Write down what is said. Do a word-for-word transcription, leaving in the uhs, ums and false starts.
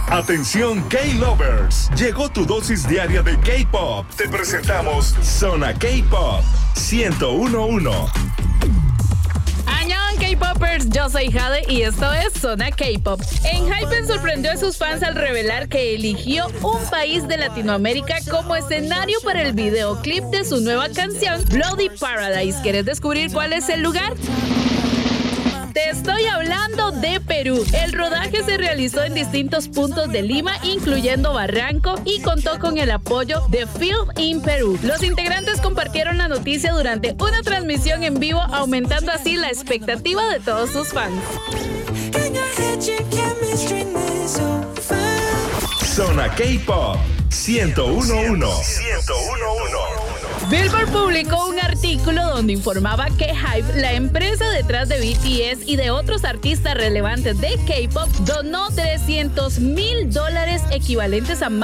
Atención K-Lovers, llegó tu dosis diaria de K-Pop. Te presentamos Zona K-Pop ciento uno punto uno. ¡Añón, K-Popers! Yo soy Jade y esto es Zona K-Pop. ENHYPEN sorprendió a sus fans al revelar que eligió un país de Latinoamérica como escenario para el videoclip de su nueva canción Bloody Paradise. ¿Quieres descubrir cuál es el lugar? Te estoy hablando de Perú. El rodaje se realizó en distintos puntos de Lima, incluyendo Barranco, y contó con el apoyo de Film in Perú. Los integrantes compartieron la noticia durante una transmisión en vivo, aumentando así la expectativa de todos sus fans. Zona K-Pop ciento uno punto uno. ciento uno punto uno. Billboard publicó un artículo donde informaba que HYBE, la empresa detrás de B T S y de otros artistas relevantes de K-Pop, donó trescientos mil dólares equivalentes a